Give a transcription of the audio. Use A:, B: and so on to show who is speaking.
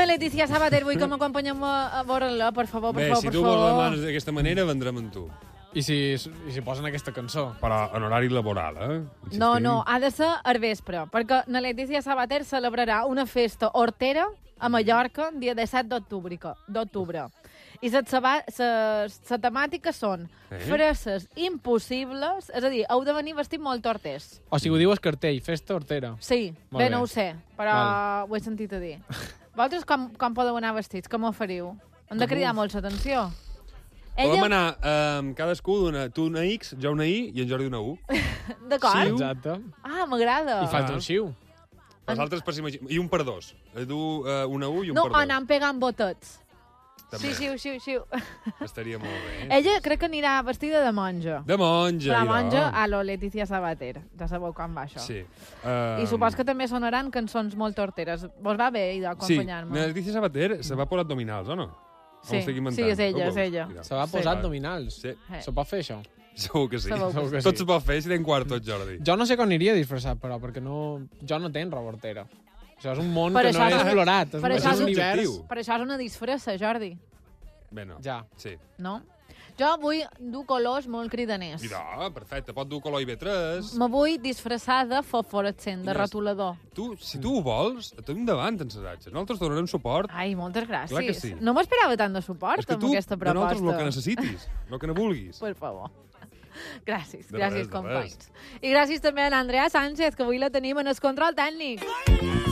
A: Letícia Sabater vull que m'acompanyem a veure-la, per favor, per
B: Bé,
A: favor,
B: si
A: per
B: tu vols
A: favor.
B: demanes d'aquesta manera, vendrem amb tu.
C: I si posen aquesta cançó?
B: Però en horari laboral,
A: No, ha de ser al vespre, perquè la Letícia Sabater celebrarà una festa hortera a Mallorca dia 17 d'octubre. I les temàtiques són fresses impossibles, és a dir, heu de venir vestit molt horters.
C: O sigui, ho diu el cartell, festa hortera.
A: Sí,
C: Molt
A: bé,
C: bé.
A: no ho sé, però ho he sentit a dir. Vosaltres com podeu anar vestits? Com ho fariu? Hem de cridar molt l'atenció.
B: Podem anar cadascú, tu una X, jo una I i en Jordi una U.
A: D'acord?
C: Exacte.
A: Ah, m'agrada.
C: I falta un xiu.
B: Els altres per s'imaginen. I un per dos. Du una U i un
A: No,
B: per dos.
A: anant pegant botets.
B: També.
A: Xiu.
B: Estaria molt bé.
A: Ella crec que anirà vestida de monja.
B: De monja,
A: Però
B: idò.
A: monja a lo Letícia Sabater. Ja sabeu com va això.
B: Sí.
A: I supos que també sonaran cançons molt horteres. Vos va bé, idò, acompanyar-me?
B: Sí, la Letícia Sabater se va posar abdominals, o no?
A: Sí,
B: estic inventant.
A: sí, és ella, és ella.
C: Se va posar abdominals.
B: Sí.
C: Se pot fer, això?
B: Segur que sí.
A: Segur que
C: sí.
B: Tot se pot fer si tenen quart tot, Jordi.
C: Jo no sé com aniria disfressat, però, perquè jo no tenc roba hortera. Això és un món
A: Per
C: que no
A: això
C: he
A: és-
C: explorat.
A: per
C: És
A: això
C: un
A: és
C: univers...
B: objectiu.
A: Per això és una disfressa, Jordi.
B: Bé, no.
C: Ja.
B: Sí.
A: No? Jo vull dur colors molt cridaners.
B: Idò, perfecte. Pot dur color IB3.
A: Me vull disfressar de fosforescent, de retolador.
B: Tu, si tu ho vols, et donem davant en assajatges. Nosaltres te donarem suport.
A: Ai, moltes gràcies.
B: Clar que sí.
A: No m'esperava tant de suport
B: És que
A: amb
B: tu,
A: aquesta
B: de nosaltres,
A: proposta.
B: el que necessitis, el que no vulguis.
A: Per favor. Gràcies,
B: De
A: gràcies,
B: res, de
A: companys. I gràcies també a l'Andrea Sánchez, que avui la tenim en el control tècnic.